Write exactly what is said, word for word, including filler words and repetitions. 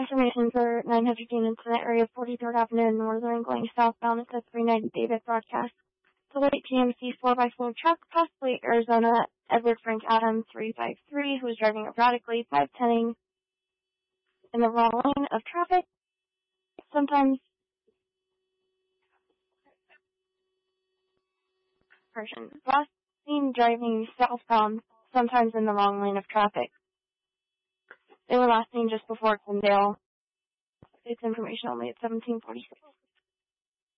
Information for nine hundred units in the area of forty-third Avenue in Northern going southbound at the three ninety David broadcast. The late G M C four by four truck, possibly Arizona Edward Frank Adams three five three, who was driving erratically, five ten in the wrong lane of traffic. Sometimes person last seen driving southbound, sometimes in the wrong lane of traffic. They were last seen just before Glendale. It's information only at seventeen forty-six.